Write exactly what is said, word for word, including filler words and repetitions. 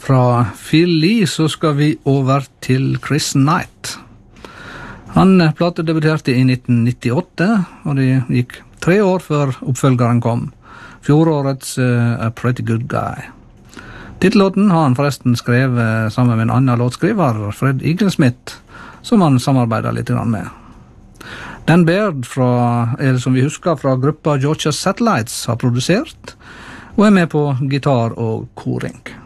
Fra Phil Lee så skal vi over til Chris Knight. Han platedebuterte i nitten nittiåtte, og det gikk tre år før oppfølgeren kom. Fjorårets uh, A Pretty Good Guy. Titellåten har han forresten skrevet sammen med en annen låtskriver, Fred Eaglesmith, som han samarbeider litt med. Dan Baird, fra, er, som vi husker fra gruppa Georgia Satellites, har produsert, og er med på gitar og koring.